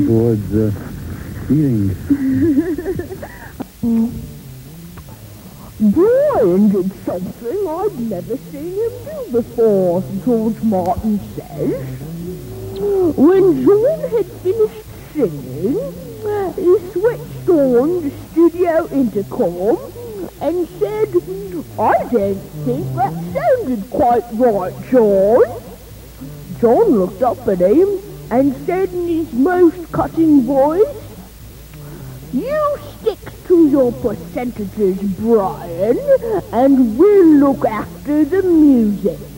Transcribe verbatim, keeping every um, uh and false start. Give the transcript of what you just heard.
towards uh, eating. Brian did something I'd never seen him do before, George Martin says. When John had finished singing, he switched on the studio intercom and said, "I don't think that sounded quite right, John." John looked up at him and said in his most cutting voice, "You stick to your percentages, Brian, and we'll look after the music."